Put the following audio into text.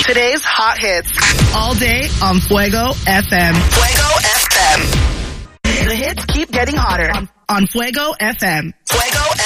Today's hot hits. All day on Fuego FM. Fuego FM. The hits keep getting hotter on Fuego FM. Fuego FM.